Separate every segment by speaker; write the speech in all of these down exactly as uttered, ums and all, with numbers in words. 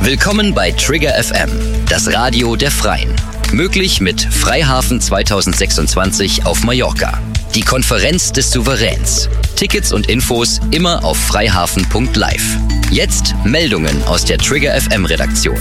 Speaker 1: Willkommen bei Trigger F M, das Radio der Freien. Möglich mit Freihafen zwanzig sechsundzwanzig auf Mallorca. Die Konferenz des Souveräns. Tickets und Infos immer auf freihafen punkt live. Jetzt Meldungen aus der Trigger F M Redaktion.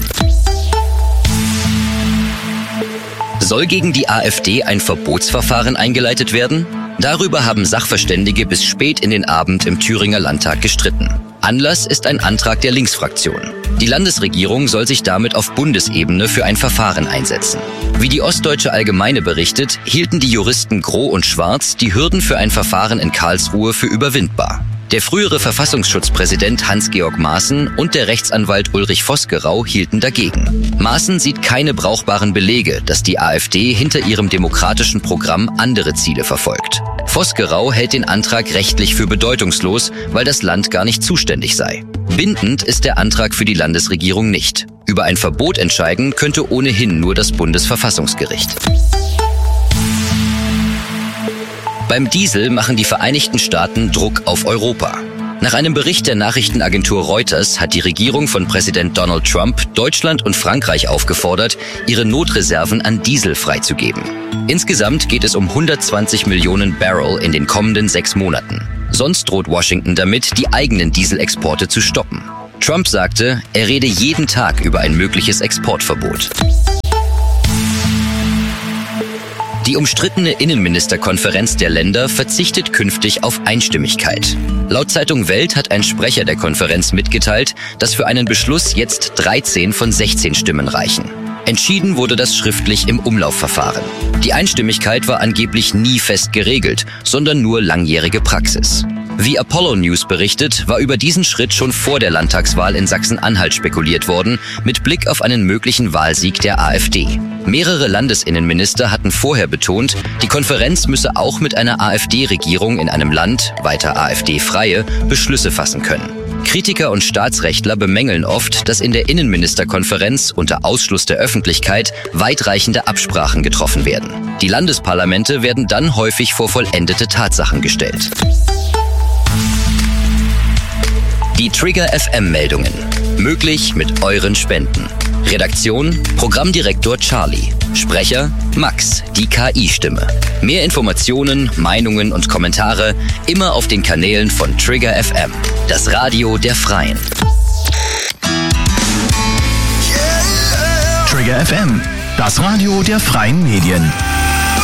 Speaker 1: Soll gegen die AfD ein Verbotsverfahren eingeleitet werden? Darüber haben Sachverständige bis spät in den Abend im Thüringer Landtag gestritten. Anlass ist ein Antrag der Linksfraktion. Die Landesregierung soll sich damit auf Bundesebene für ein Verfahren einsetzen. Wie die Ostdeutsche Allgemeine berichtet, hielten die Juristen Groh und Schwarz die Hürden für ein Verfahren in Karlsruhe für überwindbar. Der frühere Verfassungsschutzpräsident Hans-Georg Maaßen und der Rechtsanwalt Ulrich Vosgerau hielten dagegen. Maaßen sieht keine brauchbaren Belege, dass die AfD hinter ihrem demokratischen Programm andere Ziele verfolgt. Vosgerau hält den Antrag rechtlich für bedeutungslos, weil das Land gar nicht zuständig sei. Bindend ist der Antrag für die Landesregierung nicht. Über ein Verbot entscheiden könnte ohnehin nur das Bundesverfassungsgericht. Beim Diesel machen die Vereinigten Staaten Druck auf Europa. Nach einem Bericht der Nachrichtenagentur Reuters hat die Regierung von Präsident Donald Trump Deutschland und Frankreich aufgefordert, ihre Notreserven an Diesel freizugeben. Insgesamt geht es um hundertzwanzig Millionen Barrel in den kommenden sechs Monaten. Sonst droht Washington damit, die eigenen Dieselexporte zu stoppen. Trump sagte, er rede jeden Tag über ein mögliches Exportverbot. Die umstrittene Innenministerkonferenz der Länder verzichtet künftig auf Einstimmigkeit. Laut Zeitung Welt hat ein Sprecher der Konferenz mitgeteilt, dass für einen Beschluss jetzt dreizehn von sechzehn Stimmen reichen. Entschieden wurde das schriftlich im Umlaufverfahren. Die Einstimmigkeit war angeblich nie fest geregelt, sondern nur langjährige Praxis. Wie Apollo News berichtet, war über diesen Schritt schon vor der Landtagswahl in Sachsen-Anhalt spekuliert worden, mit Blick auf einen möglichen Wahlsieg der AfD. Mehrere Landesinnenminister hatten vorher betont, die Konferenz müsse auch mit einer AfD-Regierung in einem Land, weiter AfD-freie, Beschlüsse fassen können. Kritiker und Staatsrechtler bemängeln oft, dass in der Innenministerkonferenz unter Ausschluss der Öffentlichkeit weitreichende Absprachen getroffen werden. Die Landesparlamente werden dann häufig vor vollendete Tatsachen gestellt. Die Trigger F M-Meldungen. Möglich mit euren Spenden. Redaktion: Programmdirektor Charlie. Sprecher: Max, die K I-Stimme. Mehr Informationen, Meinungen und Kommentare immer auf den Kanälen von Trigger F M, das Radio der Freien.
Speaker 2: Trigger F M, das Radio der Freien Medien.